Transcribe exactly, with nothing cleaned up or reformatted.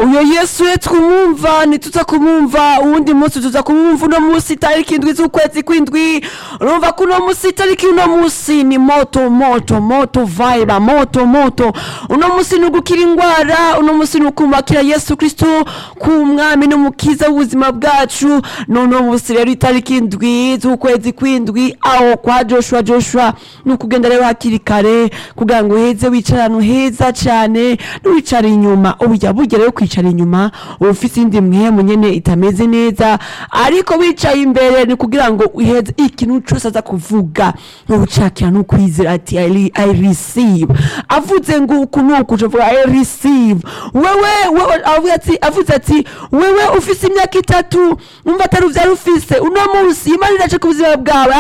uyo Yesu twumva ntituza kumumva uwundi munsi tuza kumumva uno munsi tariki indwi z'ukwezi kw'indwi urumva ko uno munsi tariki uno munsi ni moto moto moto vibe moto moto uno munsi ni ugukira ingwara uno munsi ni ukumakira Yesu Kristo ku mwami n'umukiza w'ubuzima bwacu n'uno munsi rero itariki indwi z'ukwezi kw'indwi aho kwa Joshua Joshua ni ukugenda rero hakiri kare kugira ngo uheze wicarane heza cyane n'uwicara inyuma ubujya bugera rero kwicara inyuma ufite indi mwemu nyene itameze neza ariko wicaye imbere ni kugira ngo uheze ikintu cyose aza kuvuga n'ubucakira no kwizera ati I, I receive avuze ngo ukunuko uvuga I receive wewe wewe avuze ati avuze ati wewe ufite imyaka itatu umva atari uvyari ufise uno munsi Imana iraje ku buzima bwawe